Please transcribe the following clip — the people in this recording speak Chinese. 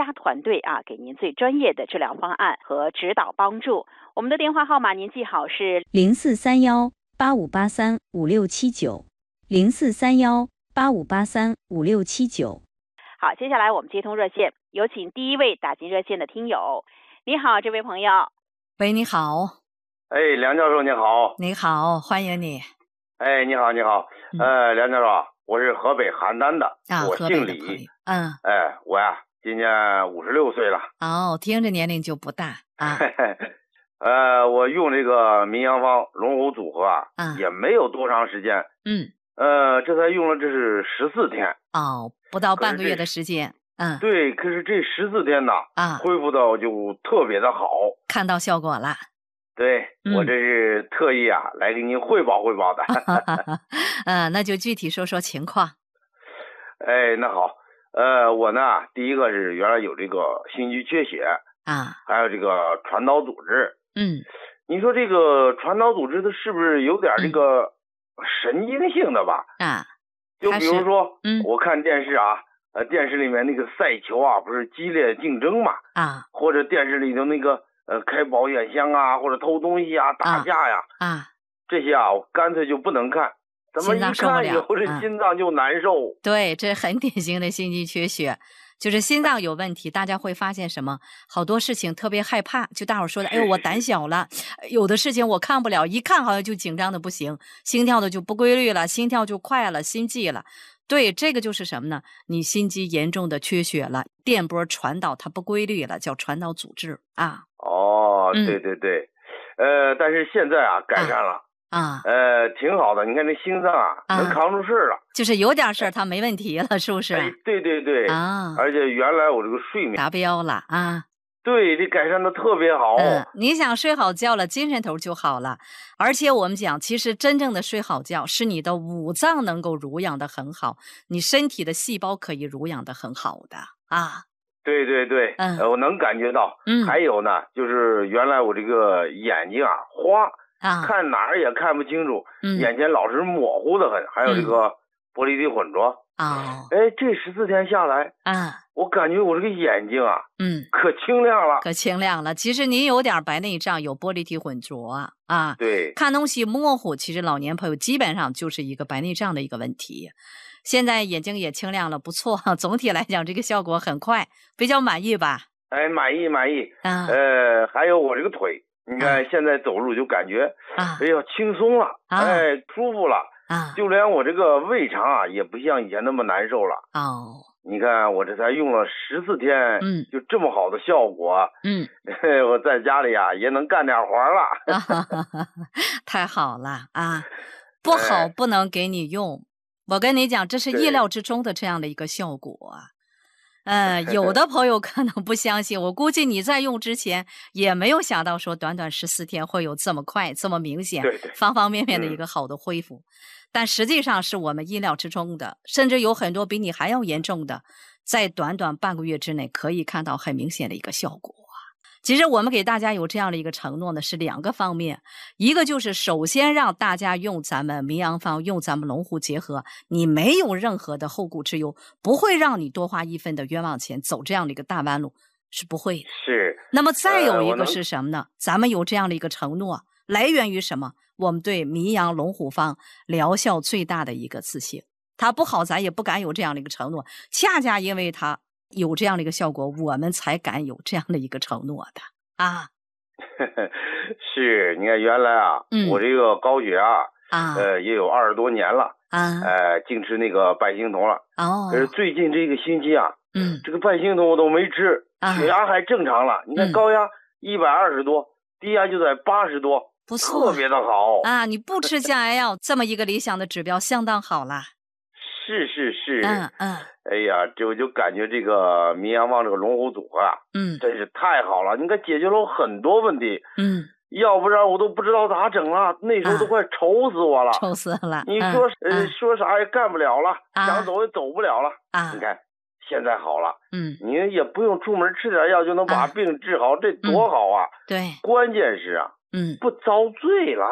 家团队给您最专业的治疗方案和指导帮助。我们的电话号码您记好是 0431-8583-5679，0431-8583-5679。 好，接下来我们接通热线，有请第一位打进热线的听友。你好，这位朋友。 喂，你好。 梁教授你好。 你好，欢迎你。 你好你好。梁教授，我是河北邯郸的，我姓李。我呀今年56岁了。 听着年龄就不大啊。 我用这个民阳方龙虎组合也没有多长时间。这才用了这是14天。 不到半个月的时间。 对，可是这14天呢，恢复到就特别的好， 看到效果了。 对，我这是特意来给您汇报汇报的。 那就具体说说情况。 那好，我呢，第一个是原来有这个心肌缺血还有这个传导组织。你说这个传导组织它是不是有点这个神经性的吧？就比如说，我看电视电视里面那个赛球不是激烈竞争嘛？或者电视里头那个开保险箱或者偷东西打架呀，这些我干脆就不能看。怎么一看以后这心脏就难受？ 对，这很典型的心肌缺血，就是心脏有问题。大家会发现什么？好多事情特别害怕，就大伙说的，我胆小了，有的事情我看不了，一看好像就紧张的不行，心跳的就不规律了，心跳就快了，心悸了。对，这个就是什么呢？你心肌严重的缺血了，电波传导它不规律了，叫传导阻滞对对对。但是现在改善了挺好的。你看这心脏能扛住事儿了， 就是有点事儿它没问题了，是不是？ 对对对。而且原来我这个睡眠达标了对，这改善的特别好。 你想睡好觉了，精神头就好了。而且我们讲，其实真正的睡好觉是你的五脏能够濡养的很好，你身体的细胞可以濡养的很好的对对对。我能感觉到。还有呢，就是原来我这个眼睛花看哪儿也看不清楚，眼前老是模糊的很，还有这个玻璃体混浊。这14天下来我感觉我这个眼睛可清亮了， 可清亮了。其实您有点白内障，有玻璃体混浊对， 看东西模糊，其实老年朋友基本上就是一个白内障的一个问题。现在眼睛也清亮了，不错。总体来讲，这个效果很快，比较满意吧？ 满意。还有我这个腿，你看现在走路就感觉轻松了，舒服了。就连我这个胃肠也不像以前那么难受了。你看我这才用了14天，就这么好的效果。我在家里也能干点活了。 太好了不好不能给你用。我跟你讲，这是意料之中的这样的一个效果。有的朋友可能不相信，我估计你在用之前也没有想到说短短14天会有这么快这么明显方方面面的一个好的恢复。但实际上是我们意料之中的，甚至有很多比你还要严重的，在短短半个月之内可以看到很明显的一个效果。其实我们给大家有这样的一个承诺呢，是2个方面。一个就是首先让大家用咱们民阳方，用咱们龙虎结合，你没有任何的后顾之忧，不会让你多花1分的冤枉钱，走这样的一个大弯路，是不会的。 是。 那么再有一个是什么呢？咱们有这样的一个承诺，来源于什么？我们对民阳龙虎方疗效最大的一个自信。它不好咱也不敢有这样的一个承诺，恰恰因为它有这样的一个效果，我们才敢有这样的一个承诺的是。你看原来我这个高血压也有20多年了净吃那个半星酮了。可是最近这个星期这个半星酮我都没吃，血压还正常了。你看高压120多，低压就在80多， 不错， 特别的好你不吃降压药这么一个理想的指标相当好了。 是。哎呀，这我就感觉这个民阳方这个龙虎组合真是太好了。你看解决了很多问题。要不然我都不知道咋整了，那时候都快愁死我了。 愁死了。 你说说啥也干不了了，想走也走不了了。你看现在好了。你也不用出门吃点药就能把病治好，这多好啊。 对， 关键是不遭罪了。